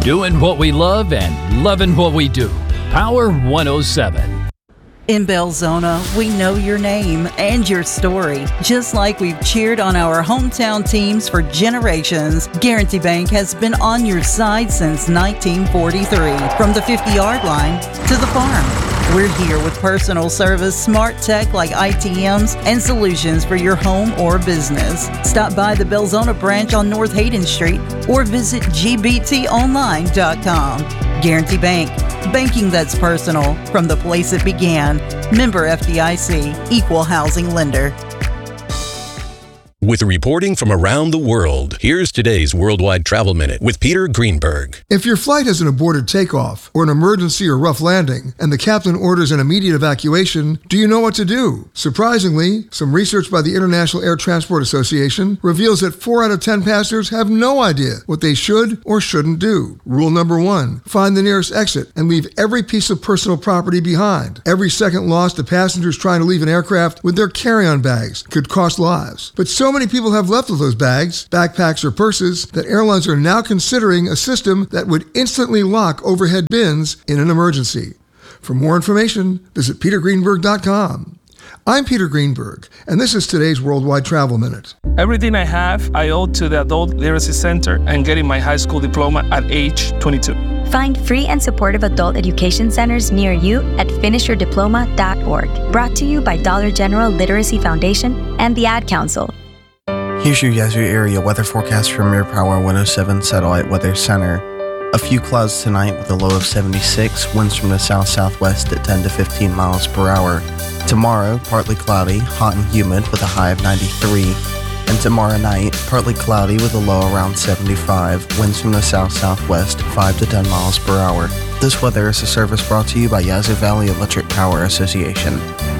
Doing what we love and loving what we do. Power 107. In Belzona, we know your name and your story. Just like we've cheered on our hometown teams for generations, Guarantee Bank has been on your side since 1943. From the 50-yard line to the farm, we're here with personal service, smart tech like ITMs, and solutions for your home or business. Stop by the Belzona branch on North Hayden Street or visit gbtonline.com. Guarantee Bank. Banking that's personal from the place it began. Member FDIC, Equal Housing Lender. With reporting from around the world, here's today's Worldwide Travel Minute with Peter Greenberg. If your flight has an aborted takeoff or an emergency or rough landing and the captain orders an immediate evacuation, do you know what to do? Surprisingly, some research by the International Air Transport Association reveals that 4 out of 10 passengers have no idea what they should or shouldn't do. Rule number 1, find the nearest exit and leave every piece of personal property behind. Every second lost to passengers trying to leave an aircraft with their carry-on bags could cost lives. But so many people have left with those bags, backpacks, or purses that airlines are now considering a system that would instantly lock overhead bins in an emergency. For more information, visit petergreenberg.com. I'm Peter Greenberg, and this is today's Worldwide Travel Minute. Everything I have, I owe to the Adult Literacy Center and getting my high school diploma at age 22. Find free and supportive adult education centers near you at finishyourdiploma.org. Brought to you by Dollar General Literacy Foundation and the Ad Council. Here's your Yazoo area weather forecast from your Power 107 Satellite Weather Center. A few clouds tonight with a low of 76, winds from the south-southwest at 10 to 15 miles per hour. Tomorrow, partly cloudy, hot and humid with a high of 93. And tomorrow night, partly cloudy with a low around 75, winds from the south-southwest 5 to 10 miles per hour. This weather is a service brought to you by Yazoo Valley Electric Power Association.